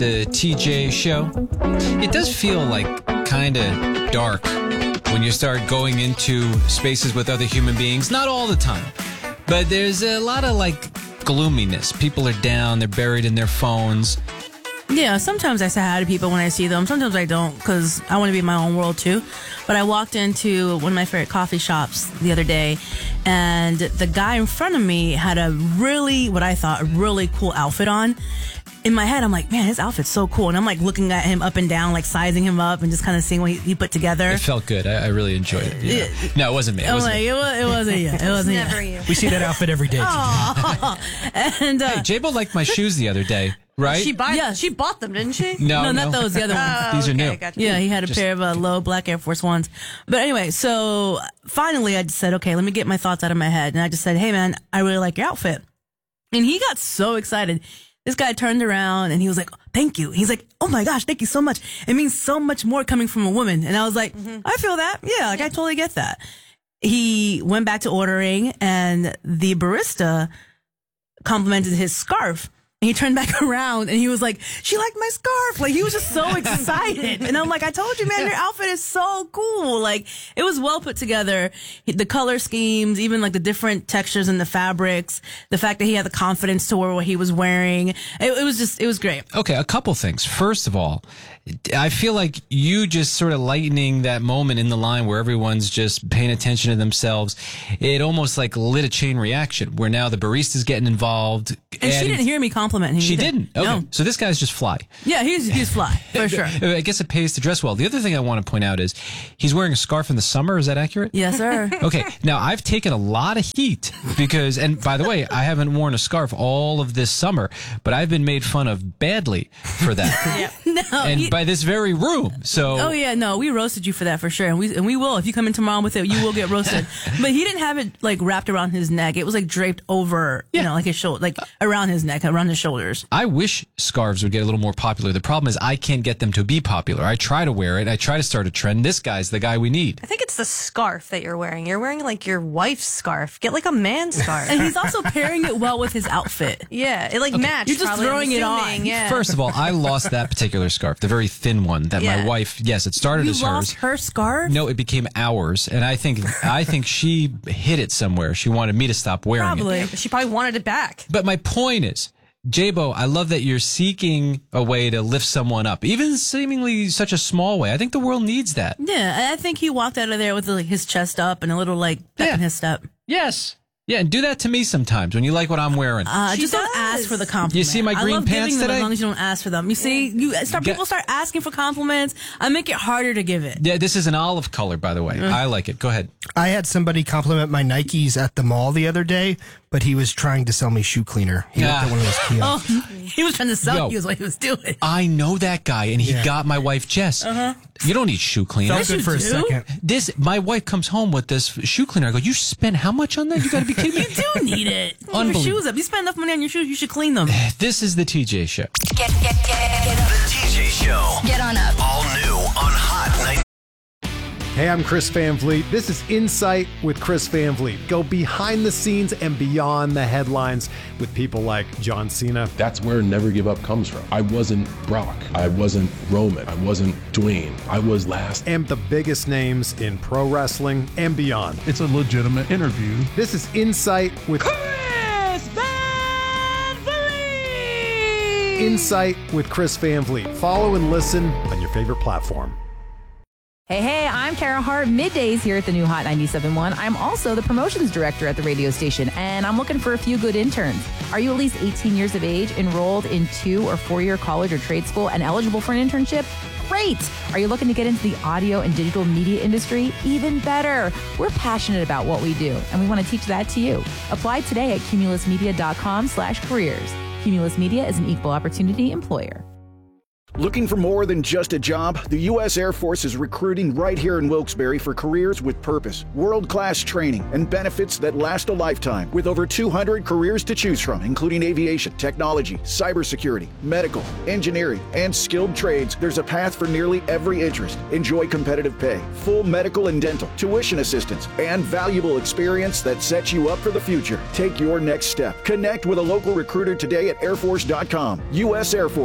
the TJ show. It does feel like kind of dark when you start going into spaces with other human beings. Not all the time, but there's a lot of gloominess. People are down, they're buried in their phones. Yeah, sometimes I say hi to people when I see them. Sometimes I don't because I want to be in my own world too. But I walked into one of my favorite coffee shops the other day, and the guy in front of me had what I thought, a really cool outfit on. In my head, I'm like, man, his outfit's so cool. And I'm looking at him up and down, sizing him up and just kind of seeing what he put together. It felt good. I really enjoyed it. Yeah. No, it wasn't me. It wasn't you. It wasn't never you. We see that outfit every day. And hey, J-Bo liked my shoes the other day, right? She bought them, didn't she? No, not those. The other ones. These are new. Gotcha. Yeah, he had a pair of low black Air Force Ones. But anyway, so finally I just said, okay, let me get my thoughts out of my head. And I just said, hey, man, I really like your outfit. And he got so excited. This guy turned around and he was like, thank you. He's like, oh my gosh, thank you so much. It means so much more coming from a woman. And I was like, I feel that. Yeah, I totally get that. He went back to ordering and the barista complimented his scarf. And he turned back around and he was like, she liked my scarf. He was just so excited. And I'm like, I told you, man, your outfit is so cool. It was well put together. The color schemes, even the different textures in the fabrics, the fact that he had the confidence to wear what he was wearing. It was great. Okay, a couple things. First of all, I feel like you just sort of lightening that moment in the line where everyone's just paying attention to themselves. It almost lit a chain reaction where now the barista's getting involved. And she didn't hear me compliment him. She didn't? Okay. No. So this guy's just fly. Yeah, he's fly, for sure. I guess it pays to dress well. The other thing I want to point out is he's wearing a scarf in the summer. Is that accurate? Yes, sir. Okay. Now, I've taken a lot of heat because, and by the way, I haven't worn a scarf all of this summer, but I've been made fun of badly for that. No. And by this very room. So. Oh yeah, no, we roasted you for that for sure, and we will. If you come in tomorrow with it, you will get roasted. But he didn't have it wrapped around his neck. It was draped over, his shoulder, around his neck, around his shoulders. I wish scarves would get a little more popular. The problem is I can't get them to be popular. I try to wear it. I try to start a trend. This guy's the guy we need. I think it's the scarf that you're wearing. You're wearing your wife's scarf. Get a man's scarf. And he's also pairing it well with his outfit. Yeah, it matched. You're just throwing it on. Yeah. First of all, I lost that particular scarf, the very thin one that my wife. Yes, it started as hers. You lost her scarf? No, it became ours, and I think she hid it somewhere. She wanted me to stop wearing it. Yeah, she probably wanted it back. But my point is, J-Bo, I love that you're seeking a way to lift someone up, even seemingly such a small way. I think the world needs that. Yeah, I think he walked out of there with his chest up and a little pep in his step. Yes. Yeah, and do that to me sometimes when you like what I'm wearing. Just don't ask for the compliment. You see my green I love pants giving them today? as long as you don't ask for them. You see, people start asking for compliments. I make it harder to give it. Yeah, this is an olive color, by the way. I like it. Go ahead. I had somebody compliment my Nikes at the mall the other day, but he was trying to sell me shoe cleaner. He looked at one of those kiosks. He was trying to sell you is what he was doing. I know that guy, and he got my wife Jess. You don't need shoe cleaner. Felt good for a second. My wife comes home with this shoe cleaner. I go, you spent how much on that? You got to be kidding me. You do need it. Clean your shoes up. You spend enough money on your shoes, you should clean them. This is the TJ Show. Get up. The TJ Show. Get on up. All new on Hot 90. Hey, I'm Chris Van Vliet. This is Insight with Chris Van Vliet. Go behind the scenes and beyond the headlines with people like John Cena. That's where Never Give Up comes from. I wasn't Brock. I wasn't Roman. I wasn't Dwayne. I was last. And the biggest names in pro wrestling and beyond. It's a legitimate interview. This is Insight with Chris Van Vliet. Insight with Chris Van Vliet. Follow and listen on your favorite platform. Hey, I'm Kara Hart, middays here at the new Hot 97.1. I'm also the promotions director at the radio station, and I'm looking for a few good interns. Are you at least 18 years of age, enrolled in 2- or 4-year college or trade school, and eligible for an internship? Great! Are you looking to get into the audio and digital media industry? Even better! We're passionate about what we do, and we want to teach that to you. Apply today at cumulusmedia.com/careers. Cumulus Media is an equal opportunity employer. Looking for more than just a job? The U.S. Air Force is recruiting right here in Wilkes-Barre for careers with purpose, world-class training, and benefits that last a lifetime. With over 200 careers to choose from, including aviation, technology, cybersecurity, medical, engineering, and skilled trades, there's a path for nearly every interest. Enjoy competitive pay, full medical and dental, tuition assistance, and valuable experience that sets you up for the future. Take your next step. Connect with a local recruiter today at airforce.com. U.S. Air Force.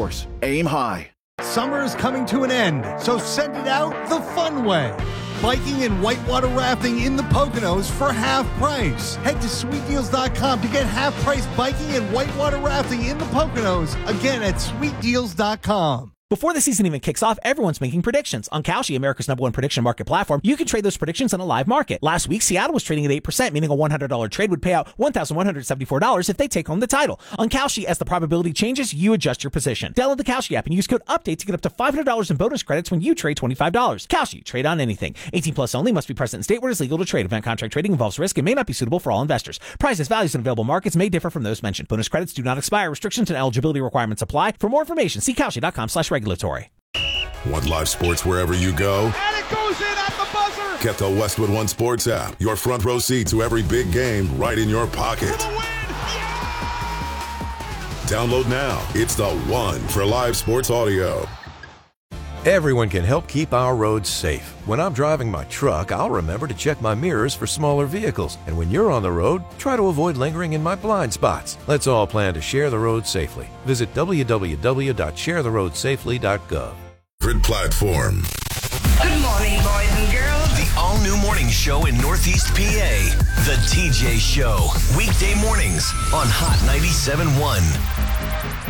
Aim high. Summer is coming to an end, so send it out the fun way. Biking and whitewater rafting in the Poconos for half price. Head to sweetdeals.com to get half price biking and whitewater rafting in the Poconos. Again, at sweetdeals.com. Before the season even kicks off, everyone's making predictions. On Kalshi, America's #1 prediction market platform, you can trade those predictions on a live market. Last week, Seattle was trading at 8%, meaning a $100 trade would pay out $1,174 if they take home the title. On Kalshi, as the probability changes, you adjust your position. Download the Kalshi app and use code UPDATE to get up to $500 in bonus credits when you trade $25. Kalshi, trade on anything. 18 plus only, must be present in state where it is legal to trade. Event contract trading involves risk and may not be suitable for all investors. Prices, values, and available markets may differ from those mentioned. Bonus credits do not expire. Restrictions and eligibility requirements apply. For more information, see Kalshi.com/regulatory. Want live sports wherever you go? And it goes in at the buzzer. Get the Westwood One Sports app. Your front row seat to every big game right in your pocket. For the win. Yeah! Download now. It's the one for live sports audio. Everyone can help keep our roads safe. When I'm driving my truck, I'll remember to check my mirrors for smaller vehicles. And when you're on the road, try to avoid lingering in my blind spots. Let's all plan to share the road safely. Visit www.sharetheroadsafely.gov. Platform. Good morning, boys and girls. The all-new morning show in Northeast PA. The TJ Show. Weekday mornings on Hot 97.1.